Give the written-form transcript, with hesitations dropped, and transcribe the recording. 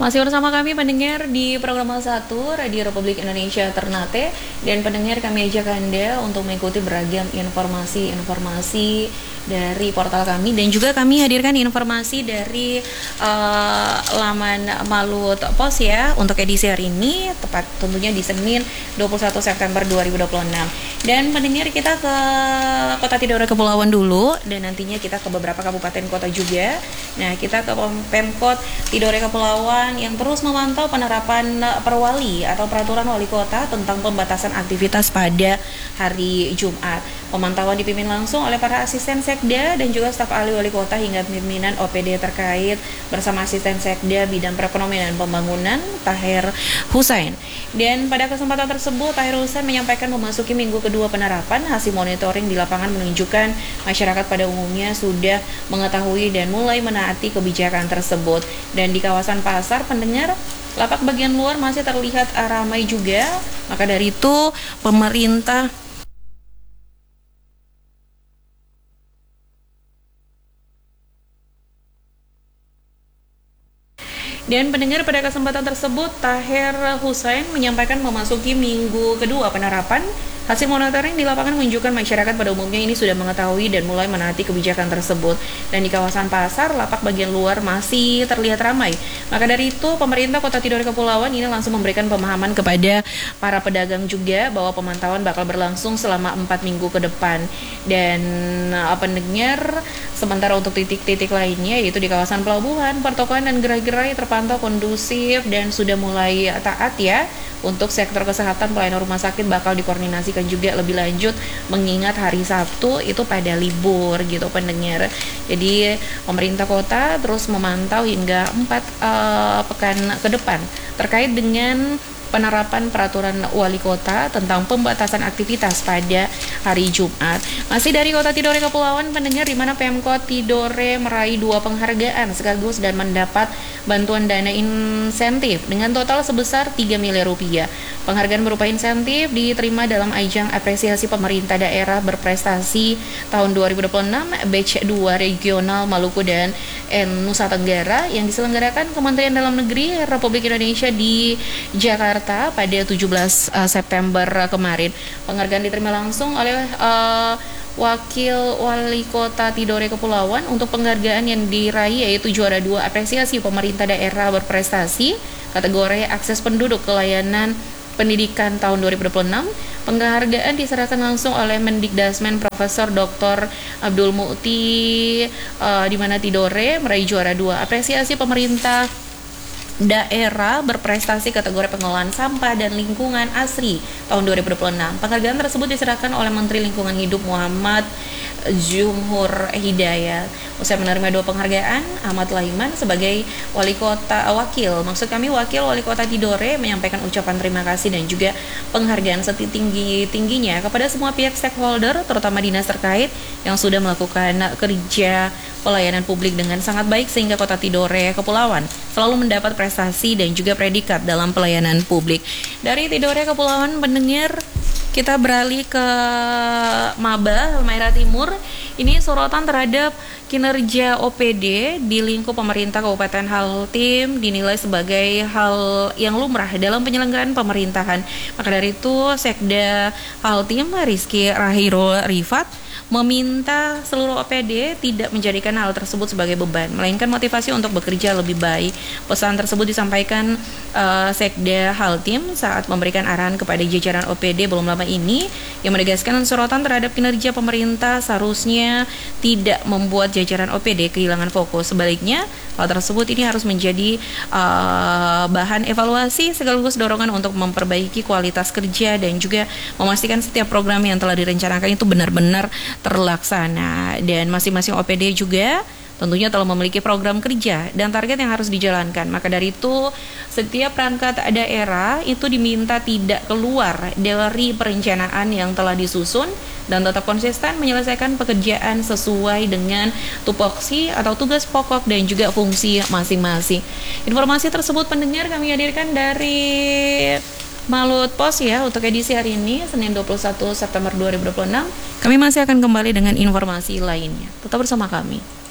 Masih bersama kami pendengar di program satu Radio Republik Indonesia Ternate. Dan pendengar, kami ajak Anda untuk mengikuti beragam informasi-informasi dari portal kami. Dan juga kami hadirkan informasi dari laman Malut Pos ya, untuk edisi hari ini, tepat tentunya di Senin 21 September 2026. Dan pendengar, kita ke Kota Tidore Kepulauan dulu, dan nantinya kita ke beberapa kabupaten kota juga. Nah, kita ke Pemkot Tidore Kepulauan yang terus memantau penerapan perwali atau peraturan wali kota tentang pembatasan aktivitas pada hari Jumat. Pemantauan dipimpin langsung oleh para asisten sekda dan juga staf ahli wali kota hingga pimpinan OPD terkait bersama asisten sekda bidang perekonomian dan pembangunan Tahir Husain. Dan pada kesempatan tersebut Tahir Husain menyampaikan memasuki minggu kedua penerapan, hasil monitoring di lapangan menunjukkan masyarakat pada umumnya sudah mengetahui dan mulai menaati kebijakan tersebut. Dan di kawasan pasar, pendengar, lapak bagian luar masih terlihat ramai juga. Maka dari itu pemerintah pendengar, pada kesempatan tersebut Tahir Husain menyampaikan memasuki minggu kedua penerapan, hasil monitoring di lapangan menunjukkan masyarakat pada umumnya ini sudah mengetahui dan mulai menaati kebijakan tersebut. Dan di kawasan pasar, lapak bagian luar masih terlihat ramai. Maka dari itu, pemerintah Kota Tidore Kepulauan ini langsung memberikan pemahaman kepada para pedagang juga bahwa pemantauan bakal berlangsung selama 4 minggu ke depan. Dan pendengar, sementara untuk titik-titik lainnya yaitu di kawasan pelabuhan, pertokoan dan gerai-gerai terpantau kondusif dan sudah mulai taat ya. Untuk sektor kesehatan, pelayanan rumah sakit bakal dikoordinasikan juga lebih lanjut mengingat hari Sabtu itu pada libur gitu pendengar. Jadi pemerintah kota terus memantau hingga 4 pekan ke depan terkait dengan penerapan peraturan wali kota tentang pembatasan aktivitas pada hari Jumat. Masih dari Kota Tidore Kepulauan, pendengar, di mana Pemkot Tidore meraih 2 penghargaan sekaligus dan mendapat bantuan dana insentif dengan total sebesar 3 miliar rupiah. Penghargaan berupa insentif diterima dalam ajang apresiasi pemerintah daerah berprestasi tahun 2026 Batch 2 Regional Maluku dan Nusa Tenggara yang diselenggarakan Kementerian Dalam Negeri Republik Indonesia di Jakarta pada 17 September kemarin. Penghargaan diterima langsung oleh Wakil Wali Kota Tidore Kepulauan. Untuk penghargaan yang diraih yaitu juara 2 apresiasi pemerintah daerah berprestasi kategori akses penduduk ke layanan pendidikan tahun 2026. Penghargaan diserahkan langsung oleh Mendikdasmen Profesor Dr. Abdul Mukti, di mana Tidore meraih juara 2 apresiasi pemerintah daerah berprestasi kategori pengelolaan sampah dan lingkungan asri tahun 2026. Penghargaan tersebut diserahkan oleh Menteri Lingkungan Hidup Muhammad Jumhur Hidayat. Usai menerima 2 penghargaan, Ahmad Laiman sebagai wakil Wali Kota Tidore menyampaikan ucapan terima kasih dan juga penghargaan setinggi-tingginya kepada semua pihak stakeholder, terutama dinas terkait yang sudah melakukan kerja pelayanan publik dengan sangat baik sehingga Kota Tidore Kepulauan selalu mendapat prestasi dan juga predikat dalam pelayanan publik. Dari Tidore Kepulauan, pendengar, kita beralih ke Maba, Halmahera Timur. Ini sorotan terhadap kinerja OPD di lingkup pemerintah Kabupaten Haltim dinilai sebagai hal yang lumrah dalam penyelenggaraan pemerintahan. Maka dari itu, Sekda Haltim Rizky Rahiro Rifat meminta seluruh OPD tidak menjadikan hal tersebut sebagai beban, melainkan motivasi untuk bekerja lebih baik. Pesan tersebut disampaikan Sekda Haltim saat memberikan arahan kepada jajaran OPD belum lama ini, yang menegaskan sorotan terhadap kinerja pemerintah seharusnya tidak membuat jajaran OPD kehilangan fokus. Sebaliknya, hal tersebut ini harus menjadi bahan evaluasi sekaligus dorongan untuk memperbaiki kualitas kerja dan juga memastikan setiap program yang telah direncanakan itu benar-benar terlaksana. Dan masing-masing OPD juga tentunya telah memiliki program kerja dan target yang harus dijalankan. Maka dari itu, setiap perangkat daerah itu diminta tidak keluar dari perencanaan yang telah disusun dan tetap konsisten menyelesaikan pekerjaan sesuai dengan tupoksi atau tugas pokok dan juga fungsi masing-masing. Informasi tersebut pendengar kami hadirkan dari Malut Pos ya untuk edisi hari ini Senin 21 September 2026. Kami masih akan kembali dengan informasi lainnya. Tetap bersama kami.